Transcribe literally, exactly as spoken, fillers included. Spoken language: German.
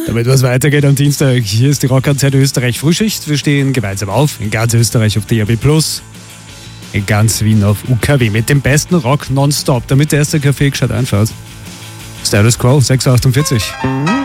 Damit was weitergeht am Dienstag, hier ist die Rockkonzerte Österreich Frühschicht. Wir stehen gemeinsam auf, in ganz Österreich auf D A B plus, in ganz Wien auf U K W mit dem besten Rock nonstop, damit der erste Kaffee gescheit einfährt. Status Quo, sechs Uhr achtundvierzig.